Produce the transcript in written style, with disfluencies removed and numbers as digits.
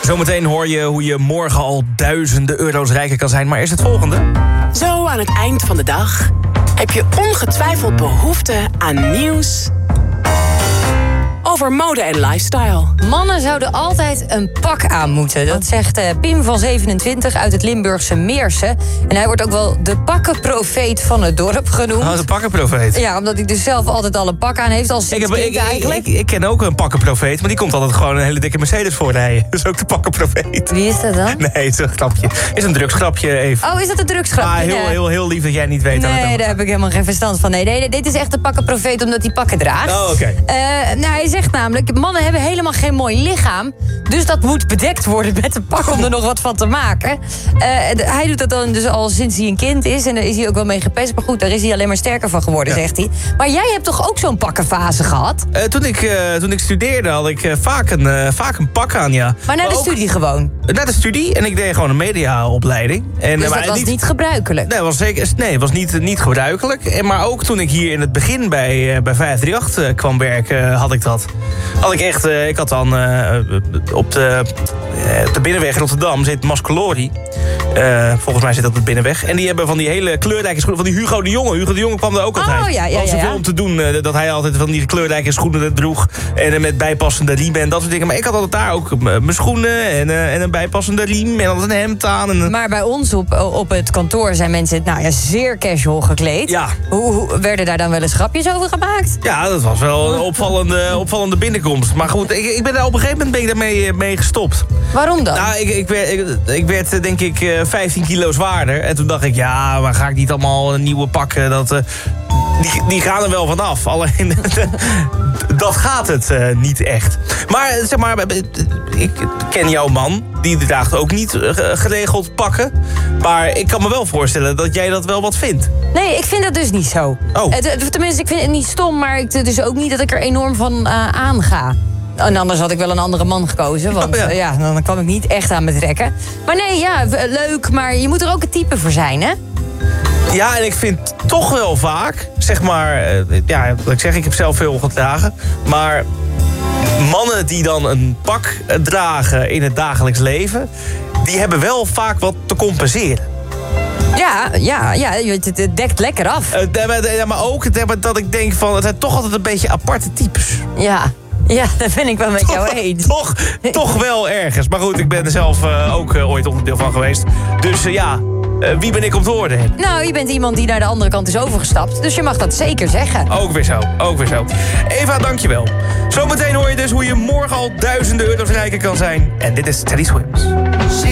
Zometeen hoor je hoe je morgen al duizenden euro's rijker kan zijn. Maar eerst het volgende. Zo aan het eind van de dag heb je ongetwijfeld behoefte aan nieuws over mode en lifestyle. Mannen zouden altijd een pak aan moeten. Dat zegt Pim van 27 uit het Limburgse Meersen. En hij wordt ook wel de pakkenprofeet van het dorp genoemd. Oh, de pakkenprofeet. Ja, omdat hij dus zelf altijd al een pak aan heeft als kind eigenlijk. Ik ken ook een pakkenprofeet, maar die komt altijd gewoon een hele dikke Mercedes voorrijden. Dat is ook de pakkenprofeet. Wie is dat dan? Nee, het is een grapje. Is een drugsgrapje, even. Oh, is dat een drugsgrapje? Heel lief dat jij niet weet. Nee, daar heb ik helemaal geen verstand van. Nee, dit is echt de pakkenprofeet omdat hij pakken draagt. Oh, oké. Hij zegt namelijk, mannen hebben helemaal geen mooi lichaam. Dus dat moet bedekt worden met een pak om er nog wat van te maken. Hij doet dat dan dus al sinds hij een kind is. En daar is hij ook wel mee gepest. Maar goed, daar is hij alleen maar sterker van geworden, zegt hij. Maar jij hebt toch ook zo'n pakkenfase gehad? Toen ik studeerde had ik vaak een pak aan, ja. Maar naar de studie gewoon? Naar de studie. En ik deed gewoon een mediaopleiding. Dus dat was niet gebruikelijk? Nee, was niet gebruikelijk. Maar ook toen ik hier in het begin bij 538 kwam werken, had ik dat. Ik had dan op de binnenweg in Rotterdam zit Mascolori. Volgens mij zit dat op de binnenweg. En die hebben van die hele kleurrijke schoenen. Van die Hugo de Jonge. Hugo de Jonge kwam er ook altijd. Oh, ja. Zoveel om te doen dat hij altijd van die kleurrijke schoenen droeg. En met bijpassende riemen en dat soort dingen. Maar ik had altijd daar ook mijn schoenen en een bijpassende riem. En altijd een hemd aan. Maar bij ons op het kantoor zijn mensen zeer casual gekleed. Ja. Hoe werden daar dan wel eens grapjes over gemaakt? Ja, dat was wel een opvallende binnenkomst. Maar goed, ik ben daar op een gegeven moment daarmee mee gestopt. Waarom dan? Nou, ik werd denk ik 15 kilo zwaarder. En toen dacht ik, ja, maar ga ik niet allemaal een nieuwe pakken? Die gaan er wel vanaf. Alleen, dat gaat het niet echt. Maar zeg maar, ik ken jouw man. Die draagt ook niet geregeld pakken. Maar ik kan me wel voorstellen dat jij dat wel wat vindt. Nee, ik vind dat dus niet zo. Oh. Tenminste, ik vind het niet stom, maar dus ook niet dat ik er enorm van aanga. En anders had ik wel een andere man gekozen. Want dan kwam ik niet echt aan me trekken. Maar nee, leuk, maar je moet er ook een type voor zijn, hè? Ja, en ik vind toch wel vaak, zeg maar... wat ik zeg, ik heb zelf veel gedragen. Maar mannen die dan een pak dragen in het dagelijks leven... die hebben wel vaak wat te compenseren. Ja, het dekt lekker af. Maar ook dat ik denk van... het zijn toch altijd een beetje aparte types. Ja, dat ben ik wel met jou eens. Toch wel ergens. Maar goed, ik ben er zelf ook ooit onderdeel van geweest. Dus wie ben ik om te oordelen? Nou, je bent iemand die naar de andere kant is overgestapt. Dus je mag dat zeker zeggen. Ook weer zo. Eva, dankjewel. Zometeen hoor je dus hoe je morgen al duizenden euro's rijker kan zijn. En dit is Teddy Swims.